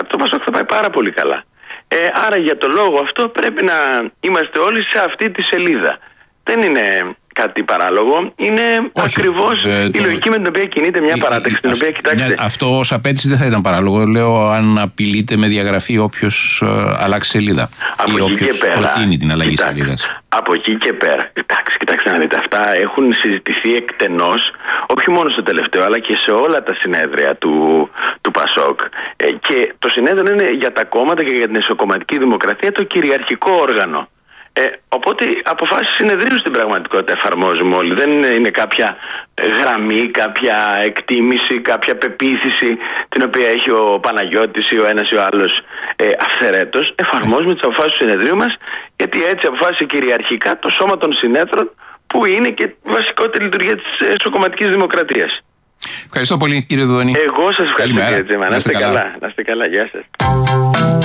το Πασόκ θα πάει πάρα πολύ καλά. Άρα για το λόγο αυτό πρέπει να είμαστε όλοι σε αυτή τη σελίδα. Δεν είναι κάτι παράλογο, είναι ακριβώς η λογική με την οποία κινείται μια παράταξη. Την οποία, κοιτάξτε, αυτό ως απέτηση δεν θα ήταν παράλογο. Λέω αν απειλείται με διαγραφή όποιος αλλάξει σελίδα ή όποιος προτείνει την αλλαγή σελίδας. Από εκεί και πέρα, κοιτάξτε να δείτε, αυτά έχουν συζητηθεί εκτενώς, όχι μόνο στο τελευταίο, αλλά και σε όλα τα συνέδρια του Πασόκ. Και το συνέδριο είναι για τα κόμματα και για την εσωκομματική δημοκρατία το κυριαρχικό όργανο. Οπότε αποφάσεις συνεδρίου στην πραγματικότητα εφαρμόζουμε όλοι. Δεν είναι κάποια γραμμή, κάποια εκτίμηση, κάποια πεποίθηση την οποία έχει ο Παναγιώτης ή ο ένας ή ο άλλος αυθαιρέτως. Εφαρμόζουμε τις αποφάσεις του συνεδρίου μας, γιατί έτσι αποφάσισε κυριαρχικά το σώμα των συνέδρων, που είναι και η βασικότερη λειτουργία της εσωκομματικής δημοκρατίας. Ευχαριστώ πολύ, κύριε Δουδονή. Εγώ σας ευχαριστώ, κύριε Τζέμα. Να είστε καλά. Γεια σας.